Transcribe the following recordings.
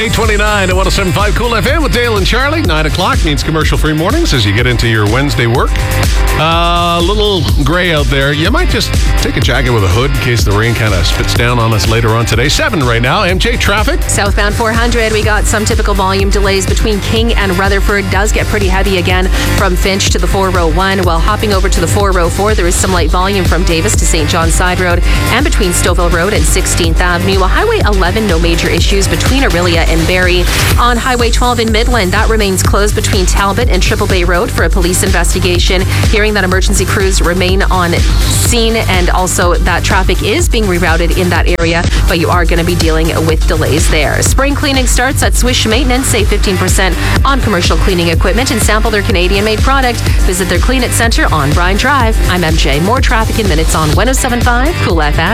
8:29 at 107.5 Cool FM with Dale and Charlie. 9 o'clock means commercial-free mornings as you get into your Wednesday work. A little gray out there. You might just take a jacket with a hood in case the rain kind of spits down on us later on today. 7 right now. MJ traffic. Southbound 400, we got some typical volume delays between King and Rutherford. Does get pretty heavy again from Finch to the 401. While hopping over to the 404, there is some light volume from Davis to St. John's Side Road and between Stouffville Road and 16th Avenue. While Highway 11, no major issues between Orillia and Barrie. On Highway 12 in Midland, that remains closed between Talbot and Triple Bay Road for a police investigation. Hearing that emergency crews remain on scene and also that traffic is being rerouted in that area, but you are going to be dealing with delays there. Spring cleaning starts at Swish Maintenance. Save 15% on commercial cleaning equipment and sample their Canadian-made product. Visit their Clean It Center on Bryan Drive. I'm MJ. More traffic in minutes on 107.5 Cool FM.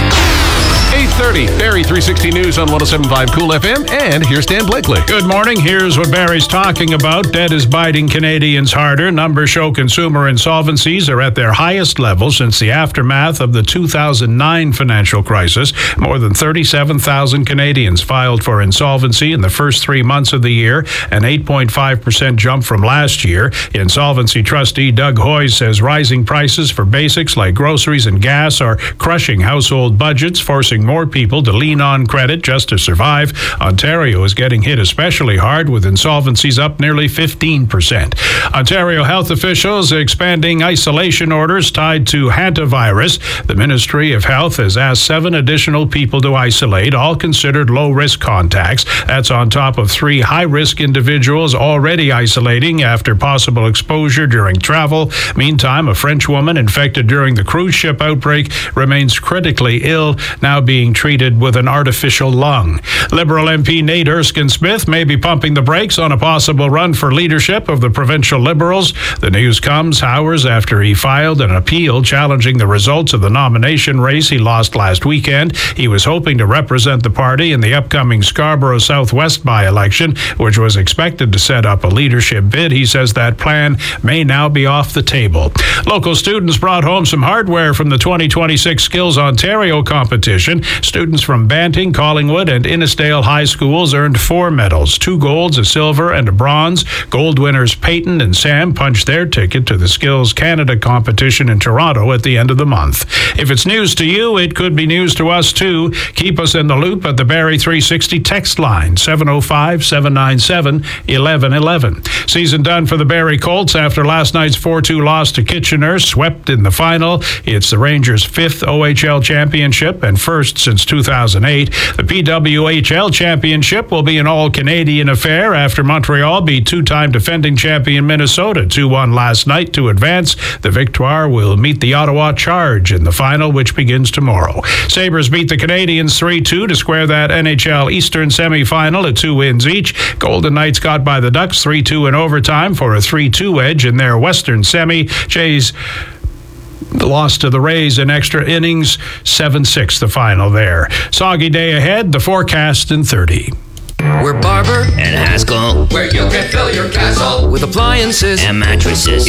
8:30, Barrie 360 News on 107.5 Cool FM, and here's Dan Blakely. Good morning. Here's what Barrie's talking about. Debt is biting Canadians harder. Numbers show consumer insolvencies are at their highest level since the aftermath of the 2009 financial crisis. More than 37,000 Canadians filed for insolvency in the first 3 months of the year, an 8.5% jump from last year. Insolvency trustee Doug Hoy says rising prices for basics like groceries and gas are crushing household budgets, forcing more people to lean on credit just to survive. Ontario is getting hit especially hard, with insolvencies up nearly 15%. Ontario health officials expanding isolation orders tied to hantavirus. The Ministry of Health has asked 7 additional people to isolate, all considered low-risk contacts. That's on top of 3 high-risk individuals already isolating after possible exposure during travel. Meantime, a French woman infected during the cruise ship outbreak remains critically ill, now being treated with an artificial lung. Liberal MP Nate Erskine-Smith may be pumping the brakes on a possible run for leadership of the provincial Liberals. The news comes hours after he filed an appeal challenging the results of the nomination race he lost last weekend. He was hoping to represent the party in the upcoming Scarborough Southwest by-election, which was expected to set up a leadership bid. He says that plan may now be off the table. Local students brought home some hardware from the 2026 Skills Ontario competition. Students from Banting, Collingwood, and Innisdale High Schools earned 4 medals, 2 golds, a silver, and a bronze. Gold winners Peyton and Sam punched their ticket to the Skills Canada competition in Toronto at the end of the month. If it's news to you, it could be news to us too. Keep us in the loop at the Barrie 360 text line, 705-797-1111. Season done for the Barrie Colts after last night's 4-2 loss to Kitchener, swept in the final. It's the Rangers' 5th OHL championship and first since 2008. The PWHL championship will be an all-Canadian affair after Montreal beat 2-time defending champion Minnesota 2-1 last night to advance. The Victoire will meet the Ottawa Charge in the final, which begins tomorrow. Sabres beat the Canadians 3-2 to square that NHL Eastern semifinal at 2 wins each. Golden Knights got by the Ducks 3-2 in overtime for a 3-2 edge in their Western semi. Jays lost to the Rays in extra innings, 7-6 the final there. Soggy day ahead, the forecast in 30. We're Barber and Haskell, where you can fill your castle with appliances and mattresses.